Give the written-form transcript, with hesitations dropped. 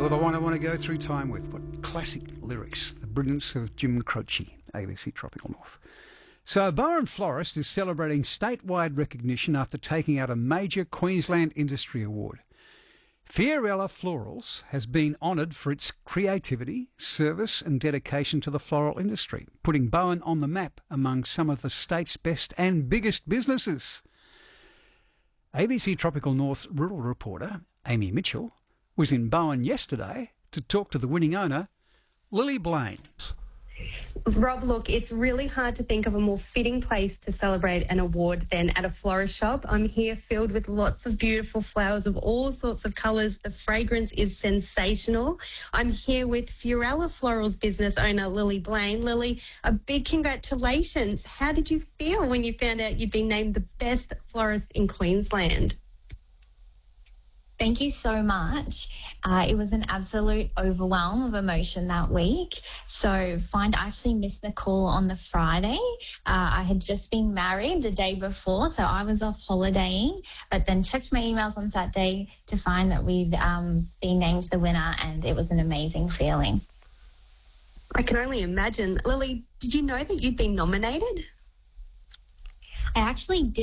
You're the one I want to go through time with. What classic lyrics. The brilliance of Jim Croce, ABC Tropical North. So Bowen Florist is celebrating statewide recognition after taking out a major Queensland Industry Award. Fiorella Florals has been honoured for its creativity, service and dedication to the floral industry, putting Bowen on the map among some of the state's best and biggest businesses. ABC Tropical North's rural reporter, Amy Mitchell, was in Bowen yesterday to talk to the winning owner, Lily Blaine. Rob, look, it's really hard to think of a more fitting place to celebrate an award than at a florist shop. I'm here filled with lots of beautiful flowers of all sorts of colours. The fragrance is sensational. I'm here with Fiorella Florals business owner, Lily Blaine. Lily, a big congratulations. How did you feel when you found out you'd been named the best florist in Queensland? Thank you so much. It was an absolute overwhelm of emotion that week. I actually missed the call on the Friday. I had just been married the day before, so I was off holidaying, but then checked my emails on Saturday to find that we'd been named the winner, and it was an amazing feeling. I can only imagine. Lily, did you know that you'd been nominated? I actually did.